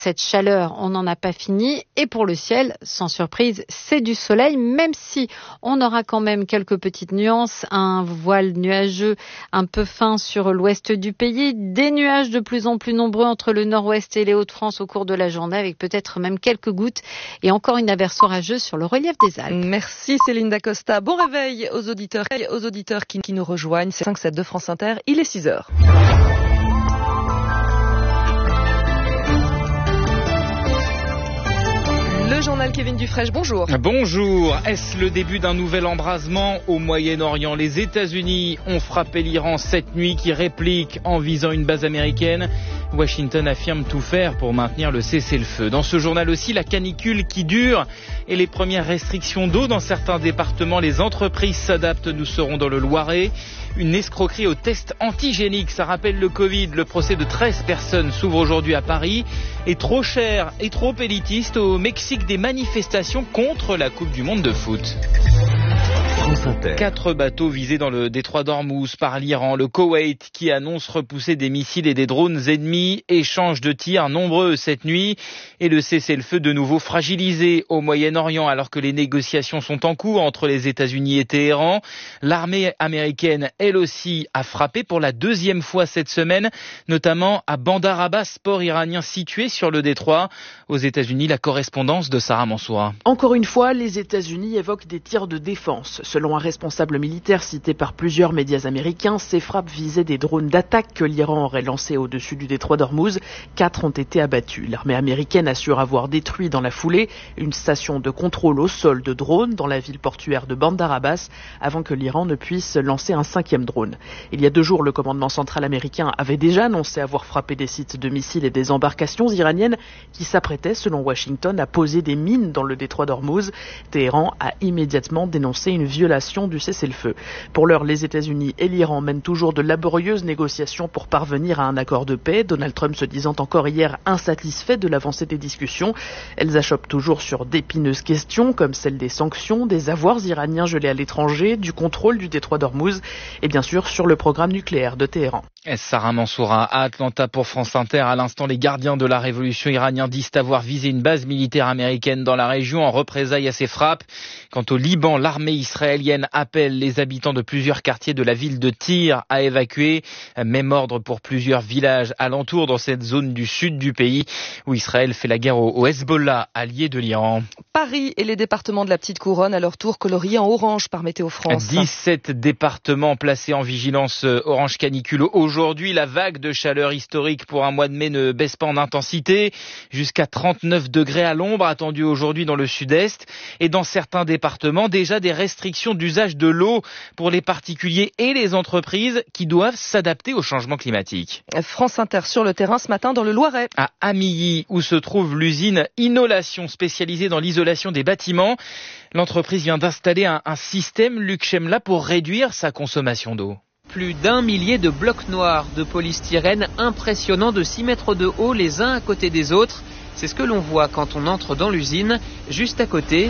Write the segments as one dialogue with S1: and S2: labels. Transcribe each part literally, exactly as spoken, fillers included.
S1: Cette chaleur, on n'en a pas fini. Et pour le ciel, sans surprise, c'est du soleil, même si on aura quand même quelques petites nuances. Un voile nuageux un peu fin sur l'ouest du pays. Des nuages de plus en plus nombreux entre le nord-ouest et les Hauts-de-France au cours de la journée, avec peut-être même quelques gouttes. Et encore une averse orageuse sur le relief des Alpes.
S2: Merci Céline Dacosta. Bon réveil aux auditeurs, aux auditeurs qui, qui nous rejoignent. C'est cinq sept de France Inter. Il est six heures. Le journal Kevin Dufresne, bonjour.
S3: Bonjour. Est-ce le début d'un nouvel embrasement au Moyen-Orient ? Les États-Unis ont frappé l'Iran cette nuit qui réplique en visant une base américaine. Washington affirme tout faire pour maintenir le cessez-le-feu. Dans ce journal aussi, la canicule qui dure et les premières restrictions d'eau dans certains départements. Les entreprises s'adaptent, nous serons dans le Loiret. Une escroquerie au test antigénique, ça rappelle le Covid. Le procès de treize personnes s'ouvre aujourd'hui à Paris. Et trop cher et trop élitiste au Mexique, des manifestations contre la Coupe du Monde de foot. Quatre bateaux visés dans le détroit d'Ormuz par l'Iran, le Koweït qui annonce repousser des missiles et des drones ennemis, échange de tirs nombreux cette nuit et le cessez-le-feu de nouveau fragilisé au Moyen-Orient alors que les négociations sont en cours entre les États-Unis et Téhéran. L'armée américaine, elle aussi, a frappé pour la deuxième fois cette semaine, notamment à Bandar Abbas, port iranien situé sur le détroit. Aux États-Unis, la correspondance de Sarah Mansoura.
S4: Encore une fois, les États-Unis évoquent des tirs de défense. Selon un responsable militaire cité par plusieurs médias américains, ces frappes visaient des drones d'attaque que l'Iran aurait lancés au-dessus du détroit d'Ormuz. Quatre ont été abattus. L'armée américaine assure avoir détruit dans la foulée une station de contrôle au sol de drones dans la ville portuaire de Bandar Abbas avant que l'Iran ne puisse lancer un cinquième drone. Il y a deux jours, le commandement central américain avait déjà annoncé avoir frappé des sites de missiles et des embarcations iraniennes qui s'apprêtaient, selon Washington, à poser des mines dans le détroit d'Ormuz. Téhéran a immédiatement dénoncé une violation du cessez-le-feu. Pour l'heure, les États-Unis et l'Iran mènent toujours de laborieuses négociations pour parvenir à un accord de paix, Donald Trump se disant encore hier insatisfait de l'avancée des discussions. Elles achoppent toujours sur d'épineuses questions comme celle des sanctions, des avoirs iraniens gelés à l'étranger, du contrôle du détroit d'Ormuz et bien sûr sur le programme nucléaire de Téhéran.
S3: Sarah Mansoura à Atlanta pour France Inter. À l'instant, les gardiens de la révolution iranienne disent avoir visé une base militaire américaine dans la région en représailles à ces frappes. Quant au Liban, l'armée israélienne appelle les habitants de plusieurs quartiers de la ville de Tyr à évacuer. Même ordre pour plusieurs villages alentours dans cette zone du sud du pays où Israël fait la guerre au Hezbollah, allié de l'Iran.
S2: Paris et les départements de la Petite Couronne à leur tour coloriés en orange par Météo France.
S3: dix-sept départements placés en vigilance orange canicule. Aujourd'hui, la vague de chaleur historique pour un mois de mai ne baisse pas en intensité. Jusqu'à trente-neuf degrés à l'ombre attendus aujourd'hui dans le sud-est. Et dans certains départements, déjà des restrictions d'usage de l'eau pour les particuliers et les entreprises qui doivent s'adapter au changement climatique.
S2: France Inter sur le terrain ce matin dans le Loiret.
S3: À Amilly, où se trouve l'usine Inolation spécialisée dans l'isolation des bâtiments. L'entreprise vient d'installer un, un système, Luc Chemla, pour réduire sa consommation d'eau.
S5: Plus d'un millier de blocs noirs de polystyrène impressionnants de six mètres de haut les uns à côté des autres. C'est ce que l'on voit quand on entre dans l'usine. Juste à côté,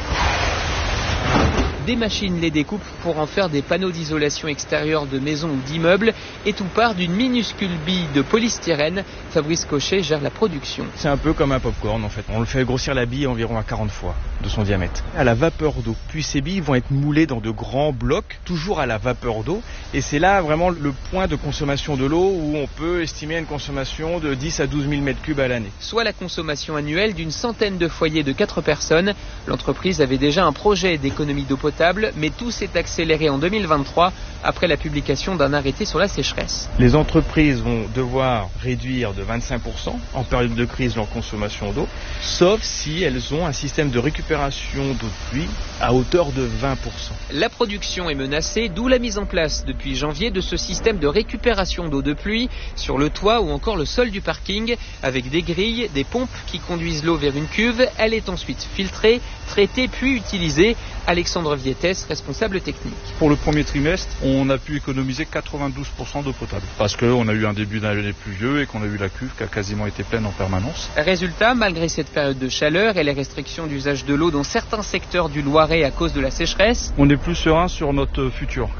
S5: des machines les découpent pour en faire des panneaux d'isolation extérieure de maisons ou d'immeubles. Et tout part d'une minuscule bille de polystyrène. Fabrice Cochet gère la production.
S6: C'est un peu comme un popcorn en fait. On le fait grossir la bille environ à quarante fois de son diamètre. À la vapeur d'eau. Puis ces billes vont être moulées dans de grands blocs, toujours à la vapeur d'eau. Et c'est là vraiment le point de consommation de l'eau où on peut estimer une consommation de dix à douze mille mètres cubes à l'année.
S5: Soit la consommation annuelle d'une centaine de foyers de quatre personnes. L'entreprise avait déjà un projet d'économie d'eau potable, mais tout s'est accéléré en deux mille vingt-trois après la publication d'un arrêté sur la sécheresse.
S6: Les entreprises vont devoir réduire de vingt-cinq pour cent en période de crise leur consommation d'eau, sauf si elles ont un système de récupération d'eau de pluie à hauteur de vingt pour cent.
S5: La production est menacée, d'où la mise en place depuis janvier de ce système de récupération d'eau de pluie sur le toit ou encore le sol du parking, avec des grilles, des pompes qui conduisent l'eau vers une cuve. Elle est ensuite filtrée, traitée puis utilisée. Alexandre Vietes, responsable technique.
S7: Pour le premier trimestre, on a pu économiser quatre-vingt-douze pour cent d'eau potable parce qu'on a eu un début d'année pluvieux et qu'on a eu la cuve qui a quasiment été pleine en permanence.
S5: Résultat, malgré cette période de chaleur et les restrictions d'usage de l'eau dans certains secteurs du Loiret à cause de la sécheresse,
S7: on est plus serein sur notre futur, clairement.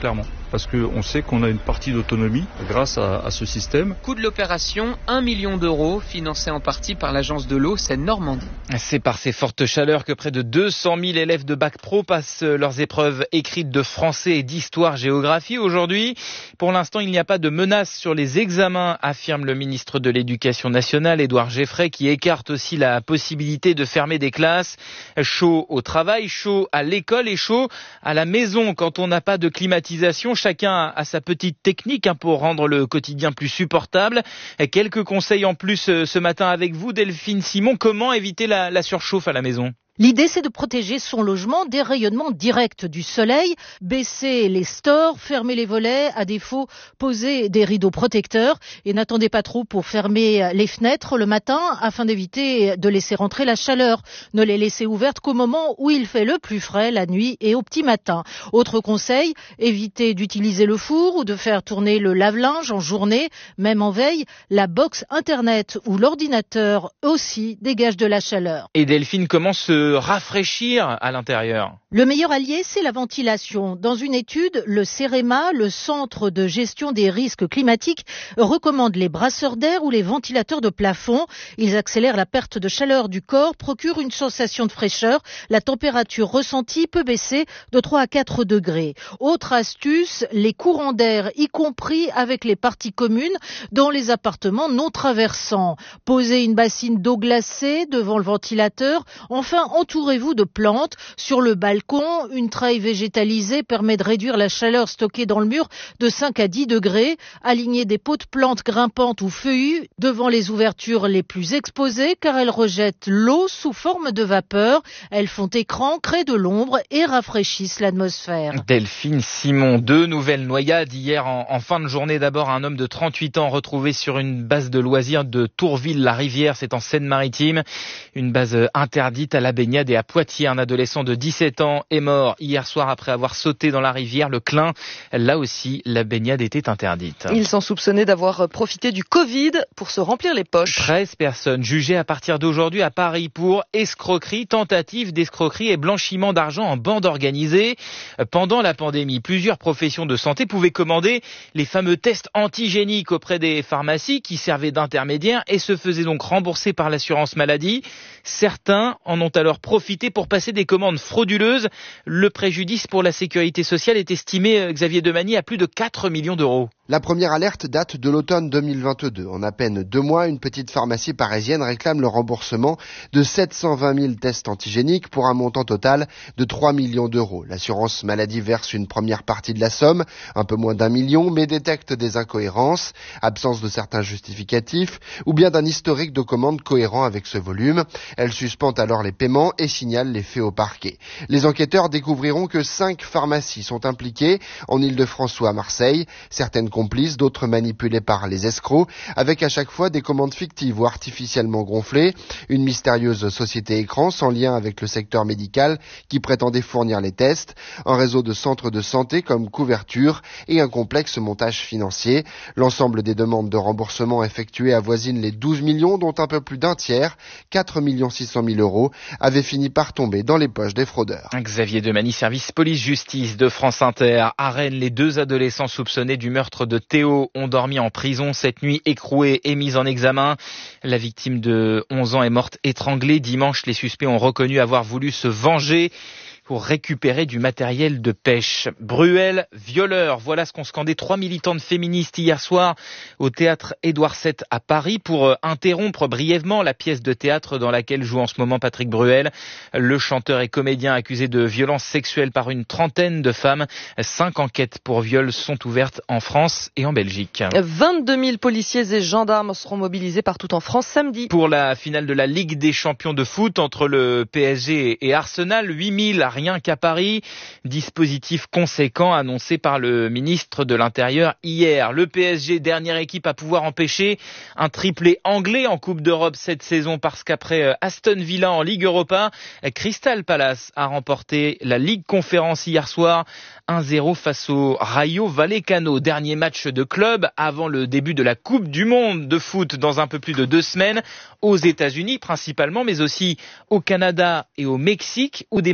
S7: parce qu'on sait qu'on a une partie d'autonomie grâce à, à ce système.
S5: Coût de l'opération, un million d'euros, financé en partie par l'agence de l'eau Seine-Normandie.
S3: C'est par ces fortes chaleurs que près de deux cent mille élèves de Bac Pro passent leurs épreuves écrites de français et d'histoire-géographie aujourd'hui. Pour l'instant, il n'y a pas de menace sur les examens, affirme le ministre de l'Éducation nationale, Édouard Geffray, qui écarte aussi la possibilité de fermer des classes. Chaud au travail, chaud à l'école et chaud à la maison quand on n'a pas de climatisation. Chacun a sa petite technique hein, pour rendre le quotidien plus supportable. Quelques conseils en plus ce matin avec vous, Delphine Simon. Comment éviter la, la surchauffe à la maison ?
S8: L'idée, c'est de protéger son logement des rayonnements directs du soleil, baisser les stores, fermer les volets, à défaut, poser des rideaux protecteurs et n'attendez pas trop pour fermer les fenêtres le matin afin d'éviter de laisser rentrer la chaleur. Ne les laissez ouvertes qu'au moment où il fait le plus frais, la nuit et au petit matin. Autre conseil, évitez d'utiliser le four ou de faire tourner le lave-linge en journée, même en veille. La box internet ou l'ordinateur aussi dégagent de la chaleur.
S3: Et Delphine, comment se rafraîchir à l'intérieur ?
S8: Le meilleur allié, c'est la ventilation. Dans une étude, le CEREMA, le Centre de gestion des risques climatiques, recommande les brasseurs d'air ou les ventilateurs de plafond. Ils accélèrent la perte de chaleur du corps, procurent une sensation de fraîcheur. La température ressentie peut baisser de trois à quatre degrés. Autre astuce, les courants d'air, y compris avec les parties communes dans les appartements non traversants. Posez une bassine d'eau glacée devant le ventilateur. Enfin, entourez-vous de plantes. Sur le balcon, une treille végétalisée permet de réduire la chaleur stockée dans le mur de cinq à dix degrés. Alignez des pots de plantes grimpantes ou feuillues devant les ouvertures les plus exposées car elles rejettent l'eau sous forme de vapeur. Elles font écran, créent de l'ombre et rafraîchissent l'atmosphère.
S3: Delphine Simon, deux nouvelles noyades hier en, en fin de journée. D'abord, un homme de trente-huit ans retrouvé sur une base de loisirs de Tourville-la-Rivière, c'est en Seine-Maritime. Une base interdite à la baignade, et à Poitiers, un adolescent de dix-sept ans est mort hier soir après avoir sauté dans la rivière, le Clin. Là aussi, la baignade était interdite.
S2: Ils sont soupçonnés d'avoir profité du Covid pour se remplir les poches.
S3: treize personnes jugées à partir d'aujourd'hui à Paris pour escroquerie, tentative d'escroquerie et blanchiment d'argent en bande organisée. Pendant la pandémie, plusieurs professions de santé pouvaient commander les fameux tests antigéniques auprès des pharmacies qui servaient d'intermédiaires et se faisaient donc rembourser par l'assurance maladie. Certains en ont alors profité pour passer des commandes frauduleuses. Le préjudice pour la sécurité sociale est estimé, Xavier Demagny, à plus de quatre millions d'euros.
S9: La première alerte date de l'automne deux mille vingt-deux. En à peine deux mois, une petite pharmacie parisienne réclame le remboursement de sept cent vingt mille tests antigéniques pour un montant total de trois millions d'euros. L'assurance maladie verse une première partie de la somme, un peu moins d'un million, mais détecte des incohérences, absence de certains justificatifs ou bien d'un historique de commandes cohérent avec ce volume. Elle suspend alors les paiements et signale les faits au parquet. Les enquêteurs découvriront que cinq pharmacies sont impliquées en Île-de-France ou à Marseille. Certaines complices, d'autres manipulées par les escrocs, avec à chaque fois des commandes fictives ou artificiellement gonflées, une mystérieuse société écran sans lien avec le secteur médical qui prétendait fournir les tests, un réseau de centres de santé comme couverture et un complexe montage financier. L'ensemble des demandes de remboursement effectuées avoisine les douze millions, dont un peu plus d'un tiers, quatre millions six cent mille euros, avaient fini par tomber dans les poches des fraudeurs.
S3: Xavier Demagny, service police-justice de France Inter. À Rennes, les deux adolescents soupçonnés du meurtre de Théo ont dormi en prison cette nuit, écroués et mis en examen. La victime de onze ans est morte étranglée. Dimanche, les suspects ont reconnu avoir voulu se venger pour récupérer du matériel de pêche. Bruel, violeur, voilà ce qu'ont scandé trois militantes féministes hier soir au théâtre Édouard sept à Paris pour interrompre brièvement la pièce de théâtre dans laquelle joue en ce moment Patrick Bruel. Le chanteur et comédien accusé de violences sexuelles par une trentaine de femmes. Cinq enquêtes pour viol sont ouvertes en France et en Belgique.
S2: vingt-deux mille policiers et gendarmes seront mobilisés partout en France samedi.
S3: Pour la finale de la Ligue des champions de foot entre le P S G et Arsenal, huit mille rien qu'à Paris. Dispositif conséquent annoncé par le ministre de l'Intérieur hier. Le P S G, dernière équipe à pouvoir empêcher un triplé anglais en Coupe d'Europe cette saison parce qu'après Aston Villa en Ligue Europa, Crystal Palace a remporté la Ligue Conférence hier soir un zéro face au Rayo Vallecano. Dernier match de club avant le début de la Coupe du Monde de foot dans un peu plus de deux semaines aux États-Unis principalement, mais aussi au Canada et au Mexique où des manifestants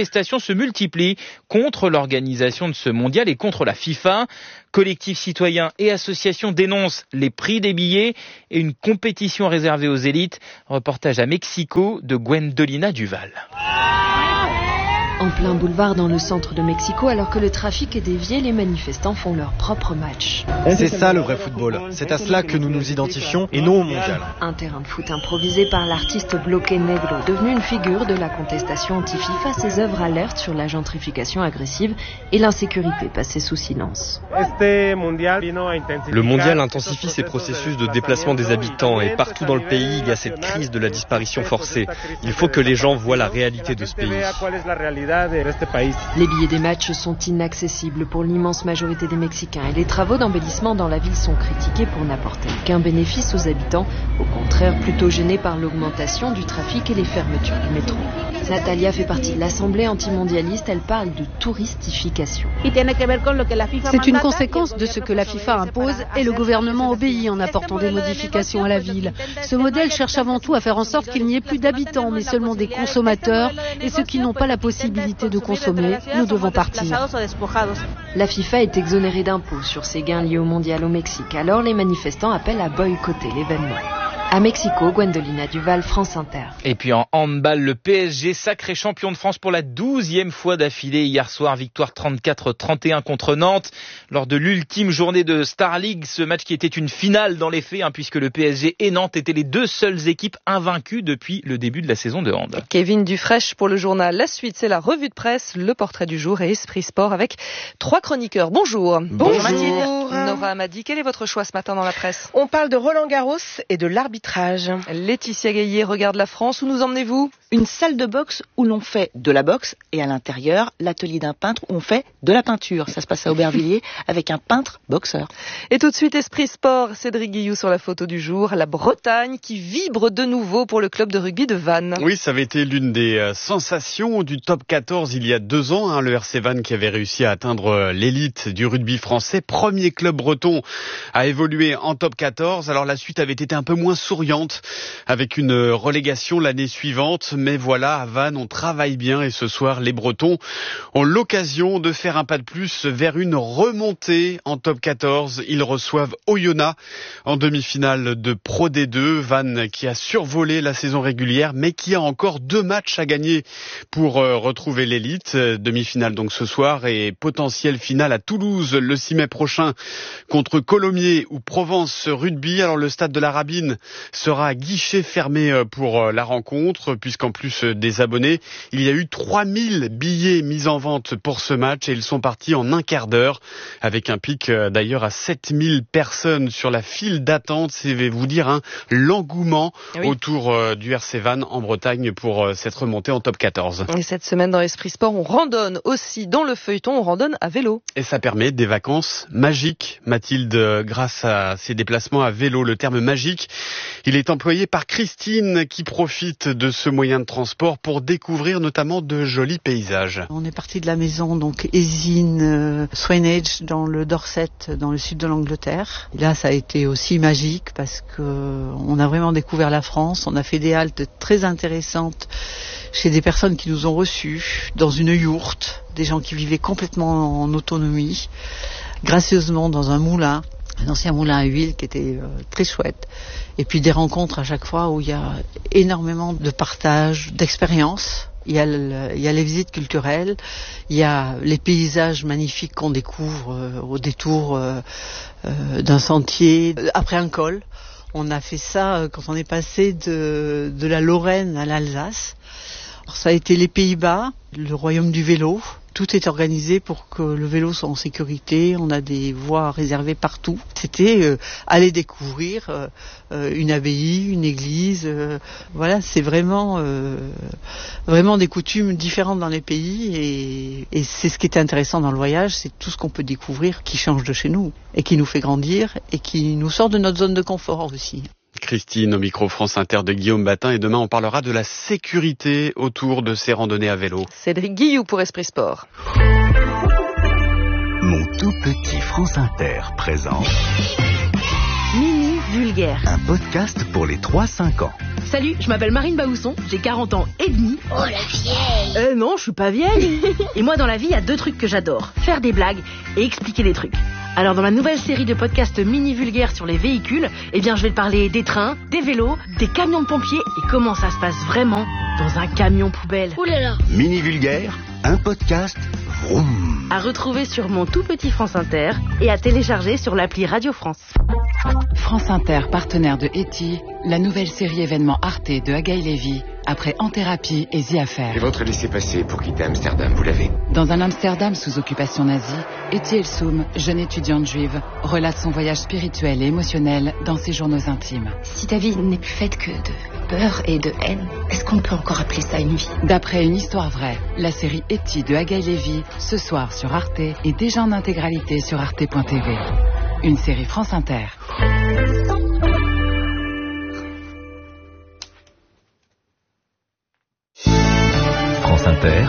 S3: manifestations se multiplient contre l'organisation de ce mondial et contre la FIFA. Collectifs citoyens et associations dénoncent les prix des billets et une compétition réservée aux élites. Reportage à Mexico de Gwendolina Duval.
S10: En plein boulevard dans le centre de Mexico, alors que le trafic est dévié, les manifestants font leur propre match.
S11: C'est ça le vrai football. C'est à cela que nous nous identifions et non au mondial.
S10: Un terrain de foot improvisé par l'artiste Bloque Negro, devenu une figure de la contestation anti-FIFA. Ses œuvres alertent sur la gentrification agressive et l'insécurité passée sous silence.
S11: Le mondial intensifie ses processus de déplacement des habitants et partout dans le pays, il y a cette crise de la disparition forcée. Il faut que les gens voient la réalité de ce pays.
S10: Les billets des matchs sont inaccessibles pour l'immense majorité des Mexicains et les travaux d'embellissement dans la ville sont critiqués pour n'apporter aucun bénéfice aux habitants, au contraire plutôt gênés par l'augmentation du trafic et les fermetures du métro. Natalia fait partie de l'Assemblée antimondialiste, elle parle de touristification.
S12: C'est une conséquence de ce que la FIFA impose et le gouvernement obéit en apportant des modifications à la ville. Ce modèle cherche avant tout à faire en sorte qu'il n'y ait plus d'habitants mais seulement des consommateurs et ceux qui n'ont pas la possibilité de consommer, nous devons partir.
S10: La FIFA est exonérée d'impôts sur ses gains liés au mondial au Mexique, alors les manifestants appellent à boycotter l'événement. À Mexico, Gwendolina Duval, France Inter.
S3: Et puis en handball, le P S G sacré champion de France pour la douzième fois d'affilée. Hier soir, victoire trente-quatre à trente et un contre Nantes lors de l'ultime journée de Star League. Ce match qui était une finale dans les faits, hein, puisque le P S G et Nantes étaient les deux seules équipes invaincues depuis le début de la saison de hand.
S2: Kevin Dufraîche pour le journal. La suite, c'est la revue de presse, le portrait du jour et Esprit Sport avec trois chroniqueurs. Bonjour.
S13: Bonjour. Bonjour.
S2: Nora Amadi, quel est votre choix ce matin dans la presse?
S13: On parle de Roland Garros et de l'arbitrage.
S2: Laetitia Gaillet regarde la France. Où nous emmenez-vous?
S14: Une salle de boxe où l'on fait de la boxe et à l'intérieur, l'atelier d'un peintre où on fait de la peinture. Ça se passe à Aubervilliers avec un peintre boxeur.
S2: Et tout de suite, Esprit Sport, Cédric Guillou sur la photo du jour. La Bretagne qui vibre de nouveau pour le club de rugby de Vannes.
S15: Oui, ça avait été l'une des sensations du top quatorze il y a deux ans. Hein, le R C Vannes qui avait réussi à atteindre l'élite du rugby français. Premier club breton à évoluer en top quatorze. Alors la suite avait été un peu moins souriante avec une relégation l'année suivante. Mais voilà, à Vannes, on travaille bien et ce soir, les Bretons ont l'occasion de faire un pas de plus vers une remontée en top quatorze. Ils reçoivent Oyonnax en demi-finale de Pro D deux. Vannes qui a survolé la saison régulière mais qui a encore deux matchs à gagner pour euh, retrouver l'élite. Demi-finale donc ce soir et potentielle finale à Toulouse le six mai prochain contre Colomiers ou Provence Rugby. Alors le stade de la Rabine sera à guichet fermé pour la rencontre puisqu'en plus des abonnés, il y a eu trois mille billets mis en vente pour ce match et ils sont partis en un quart d'heure avec un pic d'ailleurs à sept mille personnes sur la file d'attente. C'est vous dire hein, l'engouement oui. autour du R C Vannes en Bretagne pour cette remontée en top quatorze.
S2: Et cette semaine dans Esprit Sport, on randonne aussi dans le feuilleton, on randonne à vélo.
S15: Et ça permet des vacances magiques, Mathilde, grâce à ses déplacements à vélo. Le terme magique, il est employé par Christine qui profite de ce moyen de transport pour découvrir notamment de jolis paysages.
S16: On est parti de la maison, donc Eysines, euh, Swanage, dans le Dorset, dans le sud de l'Angleterre. Et là, ça a été aussi magique parce que on a vraiment découvert la France. On a fait des haltes très intéressantes chez des personnes qui nous ont reçus dans une yourte, des gens qui vivaient complètement en autonomie, gracieusement dans un moulin, un ancien moulin à huile qui était euh, très chouette. Et puis des rencontres à chaque fois où il y a énormément de partage, d'expériences. Il y a, le, il y a les visites culturelles, il y a les paysages magnifiques qu'on découvre euh, au détour euh, euh, d'un sentier, après un col. On a fait ça euh, quand on est passé de, de la Lorraine à l'Alsace. Alors, ça a été les Pays-Bas, le royaume du vélo. Tout est organisé pour que le vélo soit en sécurité. On a des voies réservées partout. C'était euh, aller découvrir euh, une abbaye, une église. Euh, voilà, c'est vraiment, euh, vraiment des coutumes différentes dans les pays. Et, et c'est ce qui était intéressant dans le voyage, c'est tout ce qu'on peut découvrir qui change de chez nous et qui nous fait grandir et qui nous sort de notre zone de confort aussi.
S15: Christine au micro France Inter de Guillaume Batin et demain on parlera de la sécurité autour de ces randonnées à vélo.
S2: Cédric Guillou pour Esprit Sport.
S17: Mon tout petit France Inter présente
S8: Mini vulgaire.
S17: Mini-Vulgaire.
S18: Un podcast pour les trois cinq ans.
S17: Salut, je m'appelle Marine Baousson, j'ai quarante ans et demi.
S19: Oh la vieille.
S17: Euh non, je suis pas vieille. Et moi dans la vie, il y a deux trucs que j'adore. Faire des blagues et expliquer des trucs. Alors dans ma nouvelle série de podcasts mini-vulgaires sur les véhicules, eh bien je vais te parler des trains, des vélos, des camions de pompiers et comment ça se passe vraiment dans un camion poubelle.
S19: Ouh là là.
S18: Mini-Vulgaire, un podcast vroom.
S17: À retrouver sur mon tout petit France Inter et à télécharger sur l'appli Radio France.
S20: France Inter, partenaire de Eti, la nouvelle série événement Arte de Agaï Lévy, après En Thérapie et The Affair.
S21: Et votre laissez-passer pour quitter Amsterdam, vous l'avez?
S20: Dans un Amsterdam sous occupation nazie, Eti Elsoum, jeune étudiante juive, relate son voyage spirituel et émotionnel dans ses journaux intimes.
S22: Si ta vie n'est plus faite que de peur et de haine, est-ce qu'on peut encore appeler ça une vie?
S20: D'après une histoire vraie, la série Eti de Agaï Lévy, ce soir sur Arte et déjà en intégralité sur arte point t v. Une série France Inter.
S18: France Inter,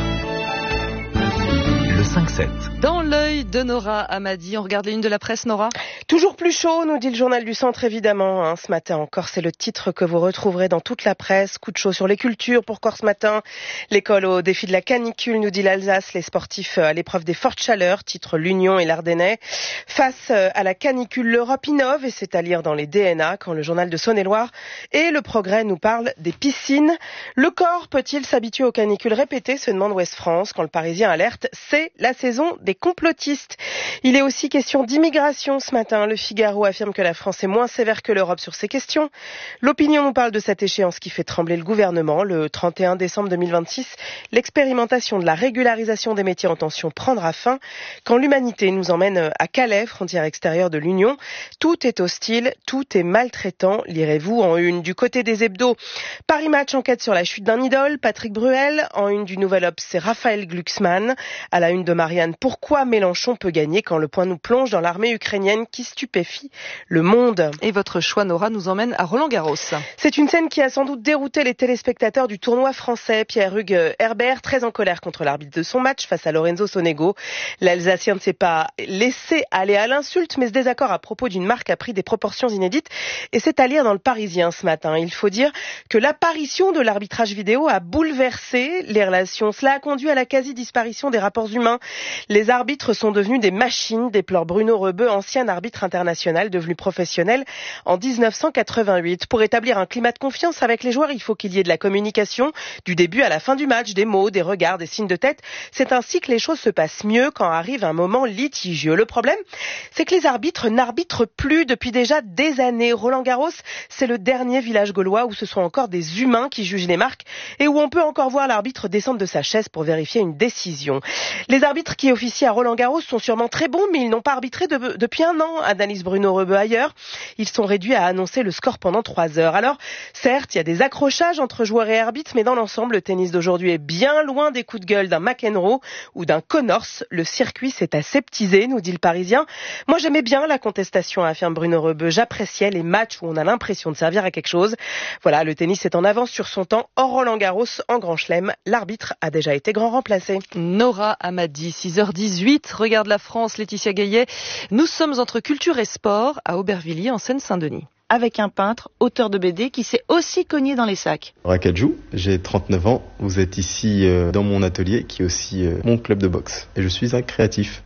S18: le cinq sept.
S2: Dans l'œil de Nora Amadi, on regarde les unes de la presse, Nora.
S13: Toujours plus chaud, nous dit le journal du centre évidemment. Hein, ce matin encore, c'est le titre que vous retrouverez dans toute la presse. Coup de chaud sur les cultures pour Corse Matin. L'école au défi de la canicule, nous dit l'Alsace. Les sportifs à l'épreuve des fortes chaleurs, titre l'Union et l'Ardennais. Face à la canicule, l'Europe innove et c'est à lire dans les D N A quand le journal de Saône-et-Loire et le Progrès nous parle des piscines. Le corps peut-il s'habituer aux canicules répétées, se demande Ouest France quand le Parisien alerte. C'est la saison des complotistes. Il est aussi question d'immigration ce matin. Le Figaro affirme que la France est moins sévère que l'Europe sur ces questions. L'Opinion nous parle de cette échéance qui fait trembler le gouvernement. Le trente et un décembre deux mille vingt-six, l'expérimentation de la régularisation des métiers en tension prendra fin. Quand l'humanité nous emmène à Calais, frontière extérieure de l'Union, tout est hostile, tout est maltraitant. Lirez-vous en une. Du côté des hebdos, Paris Match enquête sur la chute d'un idole, Patrick Bruel. En une du Nouvel Obs, c'est Raphaël Glucksmann. À la une de Marianne, pourquoi Mélenchon peut gagner quand le Point nous plonge dans l'armée ukrainienne qui stupéfie le monde.
S2: Et votre choix, Nora, nous emmène à Roland-Garros.
S13: C'est une scène qui a sans doute dérouté les téléspectateurs du tournoi français. Pierre-Hugues Herbert, très en colère contre l'arbitre de son match face à Lorenzo Sonego. L'Alsacien ne s'est pas laissé aller à l'insulte, mais ce désaccord à propos d'une marque a pris des proportions inédites. Et c'est à lire dans le Parisien ce matin. Il faut dire que l'apparition de l'arbitrage vidéo a bouleversé les relations. Cela a conduit à la quasi-disparition des rapports humains. Les arbitres sont devenus des machines, déplore Bruno Rebeu, ancien arbitre international devenu professionnel en dix-neuf cent quatre-vingt-huit. Pour établir un climat de confiance avec les joueurs, il faut qu'il y ait de la communication, du début à la fin du match, des mots, des regards, des signes de tête. C'est ainsi que les choses se passent mieux quand arrive un moment litigieux. Le problème, c'est que les arbitres n'arbitrent plus depuis déjà des années. Roland-Garros, c'est le dernier village gaulois où ce sont encore des humains qui jugent les marques et où on peut encore voir l'arbitre descendre de sa chaise pour vérifier une décision. Les arbitres qui officient à Roland-Garros sont sûrement très bons, mais ils n'ont pas arbitré de, depuis un an, analyse Bruno Rebeu ailleurs. Ils sont réduits à annoncer le score pendant trois heures. Alors, certes, il y a des accrochages entre joueurs et arbitres, mais dans l'ensemble, le tennis d'aujourd'hui est bien loin des coups de gueule d'un McEnroe ou d'un Connors. Le circuit s'est aseptisé, nous dit le Parisien. Moi, j'aimais bien la contestation, affirme Bruno Rebeu. J'appréciais les matchs où on a l'impression de servir à quelque chose. Voilà, le tennis est en avance sur son temps. Hors Roland-Garros, en Grand Chelem, l'arbitre a déjà été grand remplacé.
S2: Nora Amadi, six heures dix-huit. Regarde la France, Laetitia Gaillet. Nous sommes entre culture et sport à Aubervilliers en Seine-Saint-Denis.
S14: Avec un peintre, auteur de B D, qui s'est aussi cogné dans les sacs.
S23: Rakadjou, j'ai trente-neuf ans. Vous êtes ici euh, dans mon atelier, qui est aussi euh, mon club de boxe. Et je suis un créatif.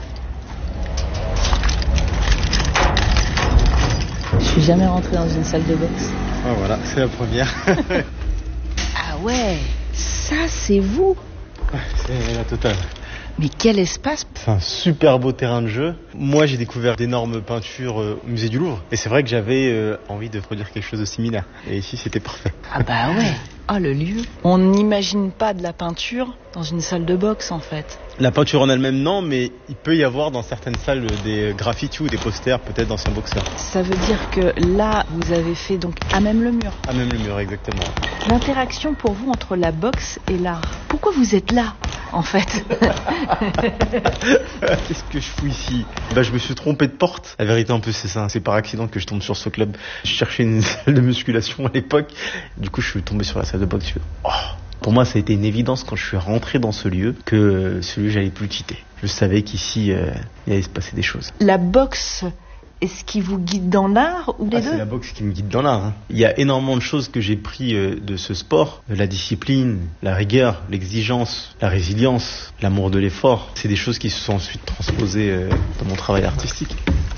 S24: Je suis jamais rentré dans une salle de boxe.
S23: Ah voilà, c'est la première.
S24: Ah ouais, ça c'est vous.
S23: C'est la totale.
S24: Mais quel espace!
S23: C'est un super beau terrain de jeu. Moi, j'ai découvert d'énormes peintures euh, au musée du Louvre. Et c'est vrai que j'avais euh, envie de produire quelque chose de similaire. Et ici, c'était parfait.
S24: Ah bah ouais.
S14: Ah, le lieu. On n'imagine pas de la peinture dans une salle de boxe, en fait.
S23: La peinture en elle-même, non, mais il peut y avoir dans certaines salles des graffitis ou des posters, peut-être d'anciens boxeurs.
S14: Ça veut dire que là, vous avez fait donc à même le mur.
S23: À même le mur, exactement.
S14: L'interaction pour vous entre la boxe et l'art. Pourquoi vous êtes là, en fait?
S23: Qu'est-ce que je fous ici? Bah, je me suis trompé de porte. La vérité, un peu, c'est ça. C'est par accident que je tombe sur ce club. Je cherchais une salle de musculation à l'époque. Du coup, je suis tombé sur la salle de boxe. Je fais, oh. Pour moi, ça a été une évidence quand je suis rentré dans ce lieu que celui j'allais plus quitter. Je savais qu'ici, euh, il allait se passer des choses.
S14: La boxe
S24: et ce qui vous guide dans l'art ou les
S23: ah,
S24: deux?
S23: C'est la boxe qui me guide dans l'art. Hein. Il y a énormément de choses que j'ai pris euh, de ce sport, la discipline, la rigueur, l'exigence, la résilience, l'amour de l'effort. C'est des choses qui se sont ensuite transposées euh, dans mon travail artistique.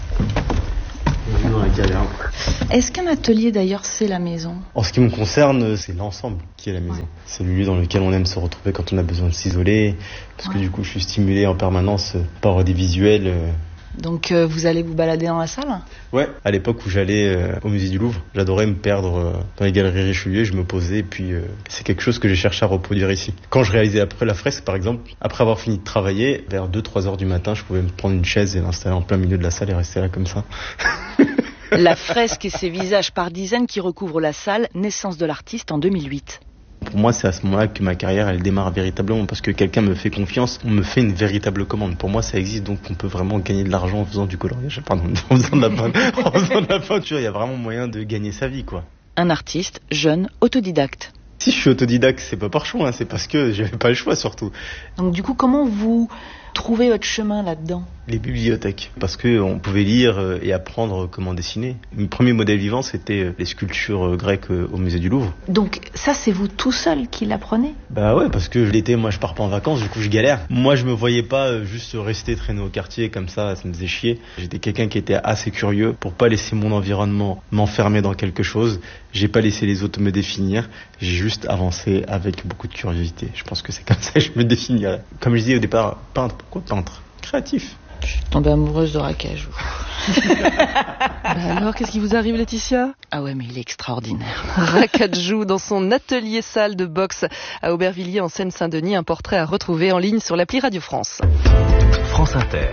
S24: Est-ce qu'un atelier d'ailleurs c'est la maison?
S23: En ce qui me concerne, c'est l'ensemble qui est la maison. Ouais. C'est le lieu dans lequel on aime se retrouver quand on a besoin de s'isoler, parce ouais. que du coup je suis stimulé en permanence par des visuels. Euh...
S24: Donc euh, vous allez vous balader dans la salle?
S23: Ouais, à l'époque où j'allais euh, au musée du Louvre, j'adorais me perdre euh, dans les galeries Richelieu, je me posais et puis euh, c'est quelque chose que j'ai cherché à reproduire ici. Quand je réalisais après la fresque par exemple, après avoir fini de travailler, vers deux trois heures du matin, je pouvais me prendre une chaise et l'installer en plein milieu de la salle et rester là comme ça.
S14: La fresque et ses visages par dizaines qui recouvrent la salle, naissance de l'artiste en deux mille huit.
S23: Pour moi, c'est à ce moment-là que ma carrière, elle démarre véritablement, parce que quelqu'un me fait confiance, on me fait une véritable commande. Pour moi, ça existe, donc on peut vraiment gagner de l'argent en faisant du coloriage, pardon, en faisant de la peinture. En faisant de la peinture, il y a vraiment moyen de gagner sa vie, quoi.
S14: Un artiste, jeune, autodidacte.
S23: Si je suis autodidacte, c'est pas par choix, hein, c'est parce que j'avais pas le choix surtout.
S24: Donc du coup, comment vous trouvez votre chemin là-dedans?
S23: Les bibliothèques, parce qu'on pouvait lire et apprendre comment dessiner. Mon premier modèle vivant, c'était les sculptures grecques au musée du Louvre.
S24: Donc ça, c'est vous tout seul qui l'apprenez?
S23: Bah ouais, parce que l'été, moi je pars pas en vacances, du coup je galère. Moi je me voyais pas juste rester traîner au quartier comme ça, ça me faisait chier. J'étais quelqu'un qui était assez curieux pour pas laisser mon environnement m'enfermer dans quelque chose. J'ai pas laissé les autres me définir, j'ai juste avancé avec beaucoup de curiosité. Je pense que c'est comme ça que je me définirais. Comme je disais au départ, peintre, pourquoi peintre? Créatif.
S24: Je suis tombée amoureuse de Rakesh.
S2: Bah alors, qu'est-ce qui vous arrive, Laetitia?
S14: Ah ouais, mais il est extraordinaire.
S2: Rakadjou, dans son atelier salle de boxe à Aubervilliers en Seine-Saint-Denis, un portrait à retrouver en ligne sur l'appli Radio France.
S18: France Inter.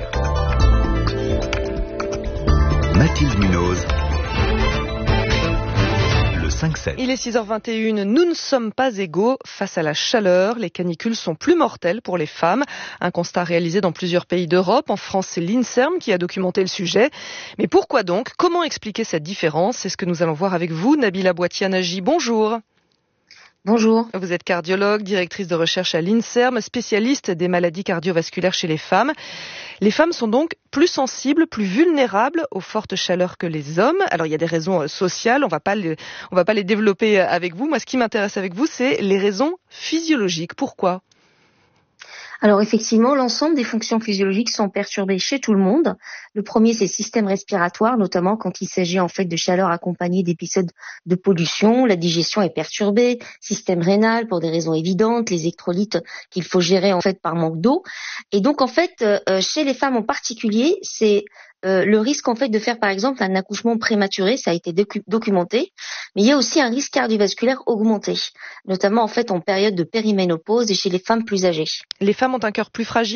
S18: Mathilde Munoz. cinq sept.
S2: Il est six heures vingt et une, nous ne sommes pas égaux face à la chaleur. Les canicules sont plus mortelles pour les femmes. Un constat réalisé dans plusieurs pays d'Europe. En France, c'est l'INSERM qui a documenté le sujet. Mais pourquoi donc? Comment expliquer cette différence? C'est ce que nous allons voir avec vous. Nabila Boitianaji, bonjour.
S1: Bonjour.
S2: Vous êtes cardiologue, directrice de recherche à l'INSERM, spécialiste des maladies cardiovasculaires chez les femmes. Les femmes sont donc plus sensibles, plus vulnérables aux fortes chaleurs que les hommes. Alors il y a des raisons sociales, on va pas les, on va pas les développer avec vous. Moi, ce qui m'intéresse avec vous, c'est les raisons physiologiques. Pourquoi ?
S1: Alors effectivement, l'ensemble des fonctions physiologiques sont perturbées chez tout le monde. Le premier, c'est le système respiratoire, notamment quand il s'agit en fait de chaleur accompagnée d'épisodes de pollution. La digestion est perturbée, système rénal pour des raisons évidentes, les électrolytes qu'il faut gérer en fait par manque d'eau. Et donc en fait, euh, chez les femmes en particulier, c'est Euh, le risque en fait de faire par exemple un accouchement prématuré, ça a été docu- documenté, mais il y a aussi un risque cardiovasculaire augmenté, notamment en fait en période de périménopause et chez les femmes plus âgées.
S2: Les femmes ont un cœur plus fragile ?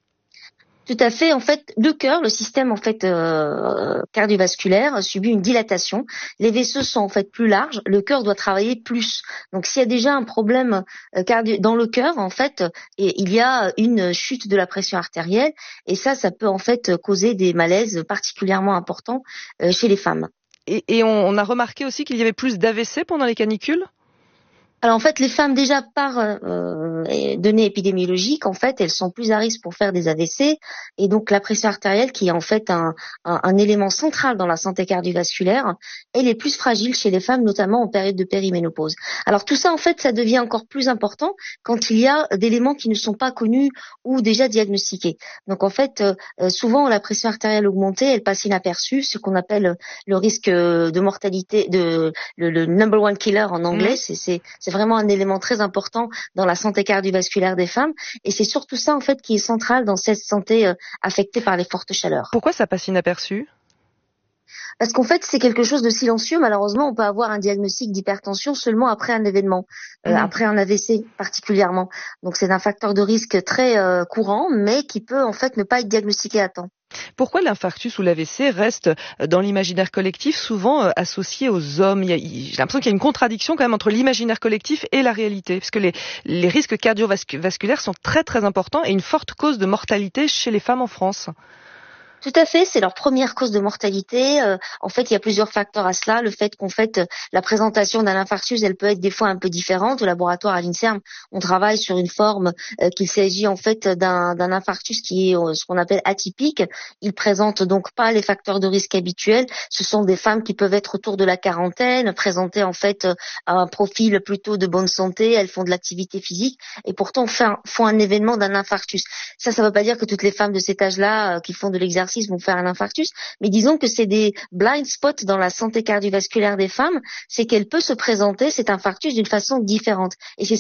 S1: Tout à fait. En fait, le cœur, le système en fait euh, cardiovasculaire subit une dilatation. Les vaisseaux sont en fait plus larges. Le cœur doit travailler plus. Donc, s'il y a déjà un problème euh, cardio- dans le cœur, en fait, et, il y a une chute de la pression artérielle. Et ça, ça peut en fait causer des malaises particulièrement importants euh, chez les femmes.
S2: Et, et on, on a remarqué aussi qu'il y avait plus d'A V C pendant les canicules ?
S1: Alors en fait, les femmes déjà par euh, données épidémiologiques, en fait, elles sont plus à risque pour faire des A V C, et donc la pression artérielle, qui est en fait un, un, un élément central dans la santé cardiovasculaire, elle est plus fragile chez les femmes, notamment en période de périménopause. Alors tout ça, en fait, ça devient encore plus important quand il y a d'éléments qui ne sont pas connus ou déjà diagnostiqués. Donc en fait, euh, souvent la pression artérielle augmentée, elle passe inaperçue, ce qu'on appelle le risque de mortalité, de le, le number one killer en anglais, mmh. c'est, c'est, c'est vraiment un élément très important dans la santé cardiovasculaire des femmes, et c'est surtout ça en fait qui est central dans cette santé euh, affectée par les fortes chaleurs.
S2: Pourquoi ça passe inaperçu ?
S1: Parce qu'en fait, c'est quelque chose de silencieux. Malheureusement, on peut avoir un diagnostic d'hypertension seulement après un événement, euh, mmh. après un A V C particulièrement. Donc c'est un facteur de risque très euh, courant, mais qui peut en fait ne pas être diagnostiqué à temps.
S2: Pourquoi l'infarctus ou l'A V C reste dans l'imaginaire collectif souvent associé aux hommes ? Il y a, j'ai l'impression qu'il y a une contradiction quand même entre l'imaginaire collectif et la réalité, parce que les, les risques cardiovasculaires sont très très importants et une forte cause de mortalité chez les femmes en France.
S1: Tout à fait, c'est leur première cause de mortalité. Euh, en fait, il y a plusieurs facteurs à cela. Le fait qu'en fait, la présentation d'un infarctus, elle peut être des fois un peu différente. Au laboratoire à l'INSERM, on travaille sur une forme euh, qu'il s'agit en fait d'un, d'un infarctus qui est euh, ce qu'on appelle atypique. Il présente donc pas les facteurs de risque habituels. Ce sont des femmes qui peuvent être autour de la quarantaine, présenter en fait euh, un profil plutôt de bonne santé. Elles font de l'activité physique et pourtant font, font un événement d'un infarctus. Ça, ça ne veut pas dire que toutes les femmes de cet âge-là euh, qui font de l'exercice vont faire un infarctus, mais disons que c'est des blind spots dans la santé cardiovasculaire des femmes, c'est qu'elle peut se présenter cet infarctus d'une façon différente. Et c'est